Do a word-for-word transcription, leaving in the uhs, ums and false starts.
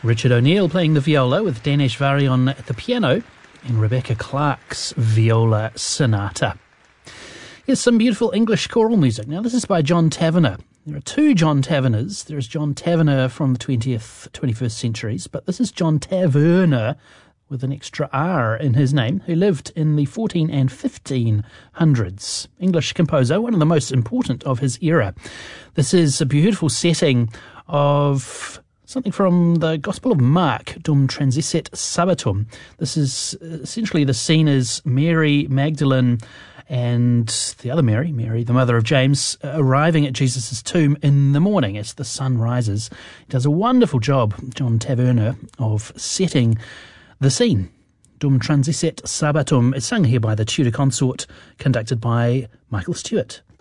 Richard O'Neill playing the viola with Danesh Varian at the piano and Rebecca Clark's Viola Sonata. Here's some beautiful English choral music. Now, this is by John Tavener. There are two John Taverners. There is John Tavener from the twentieth, twenty-first centuries, but this is John Taverner with an extra R in his name, who lived in the fourteen and fifteen hundreds. English composer, one of the most important of his era. This is a beautiful setting of something from the Gospel of Mark, Dum Transiset Sabbatum. This is essentially the scene is Mary Magdalene and the other Mary, Mary, the mother of James, arriving at Jesus' tomb in the morning as the sun rises. He does a wonderful job, John Taverner, of setting the scene. Dum Transiset Sabbatum is sung here by the Tudor Consort, conducted by Michael Stewart.